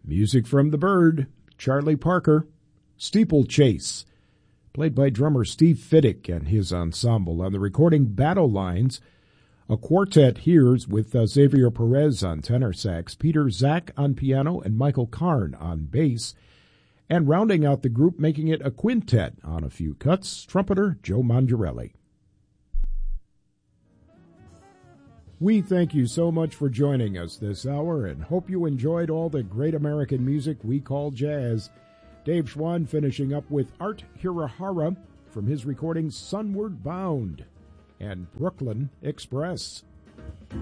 Music from The Bird, Charlie Parker. Steeplechase, played by drummer Steve Fiddick and his ensemble. On the recording, Battle Lines. A quartet here with Xavier Perez on tenor sax, Peter Zach on piano, and Michael Karn on bass. And rounding out the group, making it a quintet on a few cuts, trumpeter Joe Mangiarelli. We thank you so much for joining us this hour and hope you enjoyed all the great American music we call jazz. Dave Schwann finishing up with Art Hirahara from his recording Sunward Bound and Brooklyn Express.